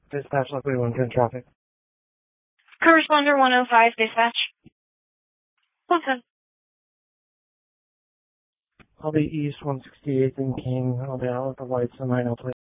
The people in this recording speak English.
Dispatch Luckily 110 traffic. Corresponder 105, dispatch. Listen. I'll be east 168th and King. I'll be out with the lights on 903.